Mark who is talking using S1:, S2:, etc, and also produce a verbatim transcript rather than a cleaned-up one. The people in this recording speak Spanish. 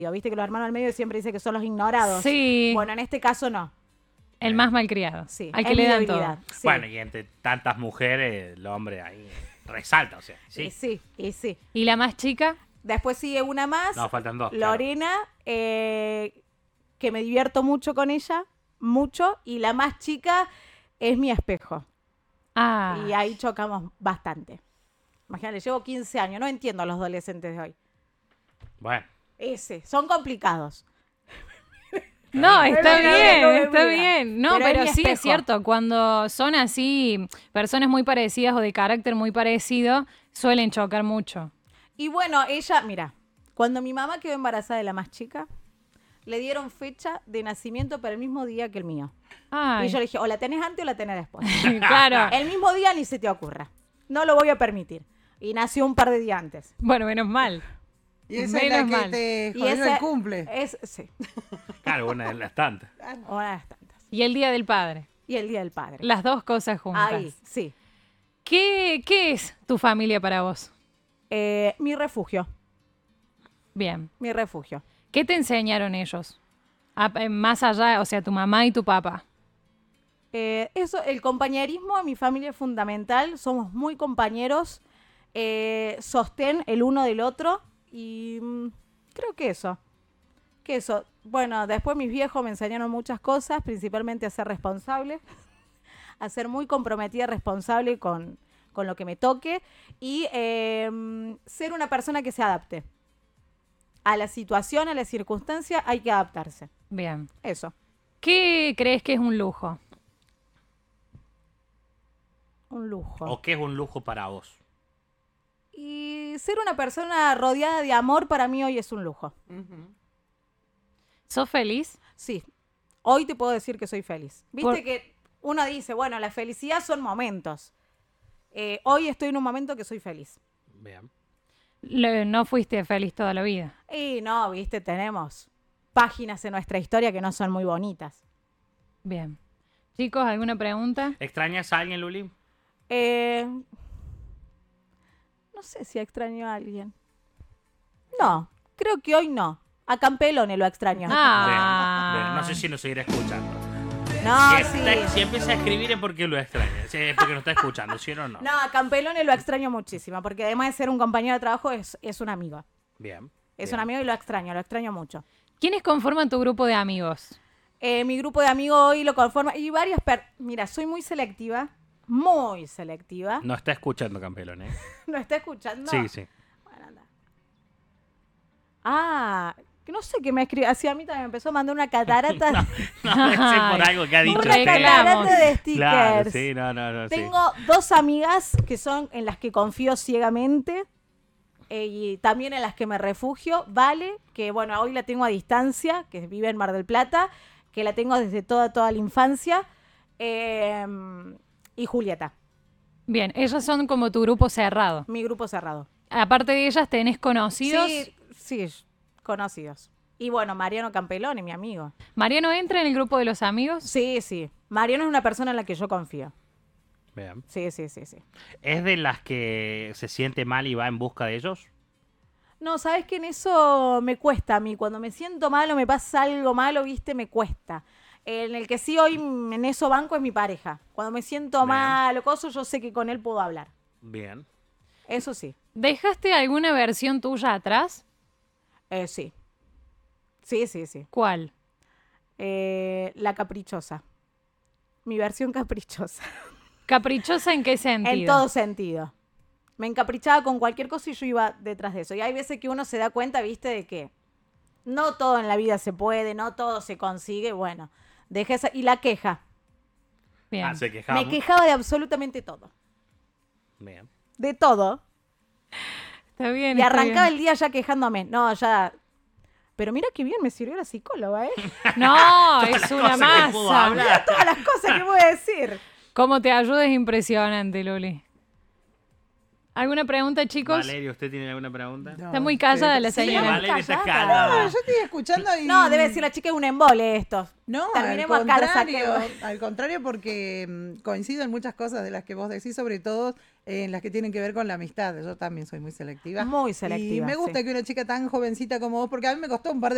S1: Viste que los hermanos del medio siempre dicen que son los ignorados.
S2: Sí.
S1: Bueno, en este caso no.
S2: El más malcriado.
S1: Sí,
S2: Al
S1: es
S2: que le
S1: mi
S2: dan todo.
S1: debilidad, sí.
S3: Bueno, y entre tantas mujeres, el hombre ahí resalta, o sea, sí.
S1: Y sí, y sí.
S2: ¿Y la más chica?
S1: Después sigue una más,
S3: No, faltan dos. claro.
S1: Lorena, eh, que me divierto mucho con ella, mucho, y la más chica es mi espejo.
S2: Ah.
S1: Y ahí chocamos bastante. Imagínate, llevo quince años, no entiendo a los adolescentes de hoy.
S3: Bueno,
S1: Ese, son complicados.
S2: No, está
S1: Es lo que
S2: bien,
S1: me
S2: está
S1: mira.
S2: bien. No,
S1: Pero es
S2: pero
S1: mi
S2: sí es
S1: espejo.
S2: cierto, cuando son así, personas muy parecidas o de carácter muy parecido, suelen chocar mucho.
S1: Y bueno, ella, mira, cuando mi mamá quedó embarazada de la más chica, le dieron fecha de nacimiento para el mismo día que el mío.
S2: Ay,
S1: Y yo le dije, o la tenés antes o la tenés después.
S2: claro.
S1: El mismo día ni se te ocurra. No lo voy a permitir. Y nació un par de días antes.
S2: Bueno, menos mal.
S4: Y esa es la
S2: Menos
S4: que
S2: mal.
S4: te
S1: Y
S4: jodió
S1: esa
S4: el cumple.
S1: es, sí,
S3: claro, una de las tantas.
S1: una de las tantas.
S2: Y el Día del Padre.
S1: Y el Día del Padre.
S2: Las dos cosas juntas.
S1: Ahí, sí.
S2: ¿Qué, ¿Qué es tu familia para vos?
S1: Eh, mi refugio,
S2: Bien.
S1: mi refugio.
S2: ¿Qué te enseñaron ellos? A- eh, más allá, o sea, tu mamá y tu papá.
S1: Eh, eso, el compañerismo en mi familia es fundamental. Somos muy compañeros. Eh, sostén el uno del otro. Y mm, creo que eso. Que eso. Bueno, después mis viejos me enseñaron muchas cosas, principalmente a ser responsable, a ser muy comprometida, responsable con, con lo que me toque y eh, ser una persona que se adapte. A la situación, a la circunstancia, hay que adaptarse.
S2: Bien.
S1: Eso.
S2: ¿Qué crees que es un lujo?
S1: Un lujo.
S3: ¿O qué es un lujo para vos?
S1: Y ser una persona rodeada de amor para mí hoy es un lujo.
S4: Ujú.
S2: ¿Sos feliz?
S1: Sí, hoy te puedo decir que soy feliz. Viste
S2: Por-
S1: que uno dice, bueno, la felicidad son momentos. Eh, hoy estoy en un momento que soy feliz.
S3: Bien.
S2: Lo- no fuiste feliz toda la vida.
S1: Y no, viste, tenemos páginas en nuestra historia que no son muy bonitas.
S2: Bien. Chicos, ¿alguna pregunta?
S3: ¿Extrañas a alguien, Luli?
S1: Eh, no sé si extraño a alguien. No, creo que hoy no. A Campelone lo extraño.
S2: Ah.
S3: Bien, bien. No sé si nos seguirá escuchando.
S1: no,
S3: si,
S1: sí.
S3: está- si empieza a escribir es porque lo extraña. Si es porque no está escuchando, ¿sí o no?
S1: No, a Campelone lo extraño muchísimo, porque además de ser un compañero de trabajo, es, es un amigo.
S3: Bien.
S1: Es
S3: bien.
S1: un amigo y lo extraño, lo extraño mucho.
S2: ¿Quiénes conforman tu grupo de amigos?
S1: Eh, mi grupo de amigos hoy lo conforma. Y varias per Mira, soy muy selectiva. Muy selectiva.
S3: No está escuchando Campelón, ¿eh?
S1: ¿No está escuchando?
S3: Sí, sí.
S1: Bueno, anda. Ah, que no sé qué me escribió. Así a mí también me empezó a mandar una catarata.
S3: No, no debe ser por algo que ha dicho
S1: Una
S3: usted.
S2: reclamo.
S1: catarata de stickers.
S3: Claro, sí, no, no, no. sí.
S1: Tengo dos amigas que son en las que confío ciegamente. eh, y también en las que me refugio. Vale, que bueno, hoy la tengo a distancia, que vive en Mar del Plata, que la tengo desde toda, toda la infancia. Eh, y Julieta,
S2: Bien, ellos son como tu grupo cerrado.
S1: mi grupo cerrado.
S2: Aparte de ellas, ¿tenés conocidos?
S1: Sí, sí, conocidos. Y bueno, Mariano Campelone, mi amigo.
S2: ¿Mariano entra en el grupo de los amigos?
S1: Sí, sí. Mariano es una persona en la que yo confío.
S3: Bien.
S1: Sí, sí, sí, sí.
S3: ¿Es de las que se siente mal y va en busca de ellos?
S1: No, sabes que en eso me cuesta a mí. Cuando me siento mal o me pasa algo malo, viste, me cuesta. En el que sí hoy mm, en eso banco es mi pareja. Cuando me siento
S3: Bien.
S1: mal o cosas, yo sé que con él puedo hablar.
S3: Bien.
S1: Eso sí.
S2: ¿Dejaste alguna versión tuya atrás?
S1: Eh, sí. Sí, sí, sí.
S2: ¿Cuál?
S1: Eh, la caprichosa. Mi versión caprichosa.
S2: ¿Caprichosa en qué sentido?
S1: En todo sentido. Me encaprichaba con cualquier cosa y yo iba detrás de eso. Y hay veces que uno se da cuenta, viste, de que no todo en la vida se puede, no todo se consigue. Bueno, dejé esa... Y la queja.
S2: Bien.
S3: Ah, se quejaba.
S1: Me quejaba de absolutamente todo.
S3: Bien.
S1: De todo.
S2: Está bien.
S1: Y
S2: está
S1: arrancaba
S2: bien.
S1: el día ya quejándome. No, ya... Pero mira qué bien me sirvió la psicóloga, ¿eh?
S2: No, es una
S3: cosas que pudo
S2: masa.
S3: hablar.
S1: Todas las cosas que voy a decir.
S2: Cómo te ayuda es impresionante, Luli. ¿Alguna pregunta, chicos?
S3: Valeria, ¿usted tiene alguna pregunta?
S4: No,
S2: Está muy callada la
S4: sí,
S2: señora.
S3: Valeria está
S1: callada.
S4: No,
S3: calada.
S4: yo estoy escuchando y...
S1: No, debe decir la chica es un embole esto.
S4: No,
S1: Terminemos
S4: al
S1: acá, la
S4: contrario,
S1: saquemos.
S4: al contrario, porque mm, coincido en muchas cosas de las que vos decís, sobre todo eh, en las que tienen que ver con la amistad. Yo también soy muy selectiva.
S1: Muy selectiva,
S4: Y me gusta
S1: sí.
S4: que una chica tan jovencita como vos, porque a mí me costó un par de